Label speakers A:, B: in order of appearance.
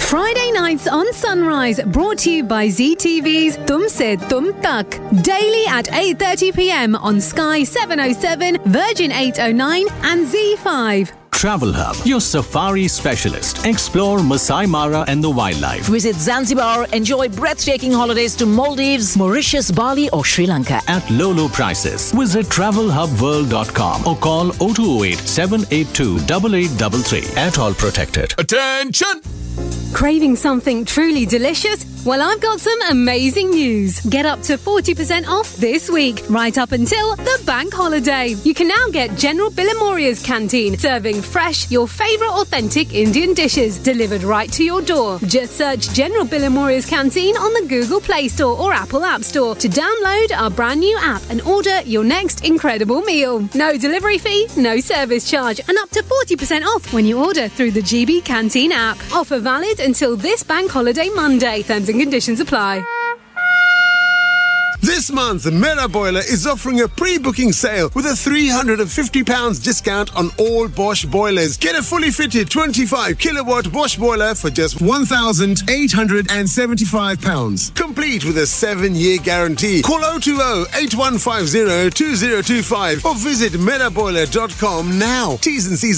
A: Friday nights on Sunrise, brought to you by ZTV's Tumse Tum Tak. Daily at 8:30 p.m. on Sky 707, Virgin 809 and Z5.
B: Travel Hub, your safari specialist. Explore Masai Mara and the wildlife.
C: Visit Zanzibar, enjoy breathtaking holidays to Maldives, Mauritius, Bali or Sri Lanka.
B: At low prices. Visit travelhubworld.com or call 0208 782 8833. At all protected.
D: Attention!
A: Craving something truly delicious? Well, I've got some amazing news. Get up to 40% off this week, right up until the bank holiday. You can now get General Bilimouria's Canteen, serving fresh, your favourite authentic Indian dishes, delivered right to your door. Just search General Bilimouria's Canteen on the Google Play Store or Apple App Store to download our brand new app and order your next incredible meal. No delivery fee, no service charge, and up to 40% off when you order through the GB Canteen app. Offer valid until this bank holiday Monday. Terms and conditions apply.
D: This month, Mera Boiler is offering a pre-booking sale with a £350 discount on all Bosch boilers. Get a fully fitted 25 kilowatt Bosch boiler for just £1,875. Complete with a 7-year guarantee. Call 020-8150-2025 or visit meraboiler.com now. T's and C's